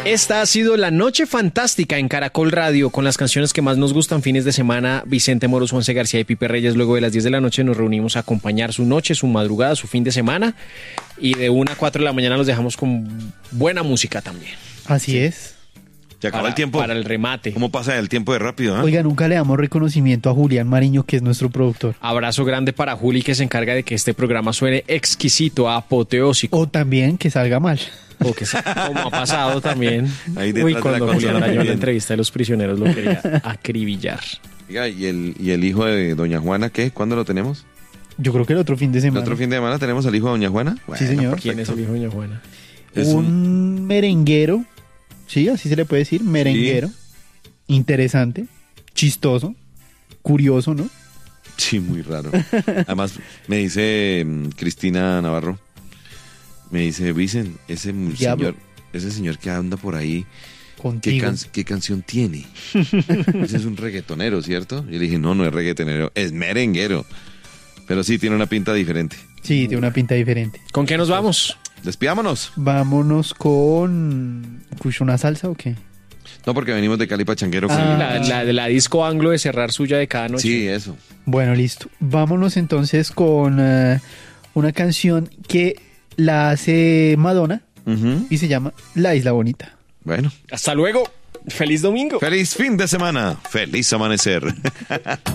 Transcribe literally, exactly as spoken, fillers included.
Esta ha sido la noche fantástica en Caracol Radio con las canciones que más nos gustan fines de semana. Vicente Moros, Juanse García y Pipe Reyes. Luego de las diez de la noche nos reunimos a acompañar su noche, su madrugada, su fin de semana. Y de una a cuatro de la mañana los dejamos con buena música también. Así sí. es. Se acaba para, el tiempo. Para el remate. ¿Cómo pasa el tiempo de rápido? ¿eh? Oiga, nunca le damos reconocimiento a Julián Mariño, que es nuestro productor. Abrazo grande para Juli, que se encarga de que este programa suene exquisito, apoteósico. O también que salga mal. O que sea, como ha pasado también. Ahí Uy, de cuando la Julián dañó la bien. entrevista de los prisioneros lo quería acribillar. Oiga, ¿y el, ¿y el hijo de doña Juana qué? ¿Cuándo lo tenemos? Yo creo que el otro fin de ¿El semana. otro fin de semana tenemos al hijo de doña Juana? Bueno, sí, señor. ¿Quién es el hijo de doña Juana? Es un... un... merenguero, sí, así se le puede decir, merenguero. Sí. Interesante, chistoso, curioso, ¿no? Sí, muy raro. Además, me dice um, Cristina Navarro, me dice, Vicen, ese Diablo. señor, ese señor que anda por ahí, Contigo. ¿qué, can ¿qué canción tiene? Ese es un reggaetonero, ¿cierto? Y le dije, no, no es reggaetonero, es merenguero. Pero sí, tiene una pinta diferente. Sí, tiene una pinta diferente. ¿Con qué nos vamos? Despidámonos. Vámonos con... ¿Una salsa o qué? No, porque venimos de Cali Pachanguero. Ah, con... la, la de la disco anglo de cerrar suya de cada noche. Sí, eso. Bueno, listo. Vámonos entonces con uh, una canción que la hace Madonna uh-huh. y se llama La Isla Bonita. Bueno. Hasta luego. Feliz domingo. Feliz fin de semana. Feliz amanecer.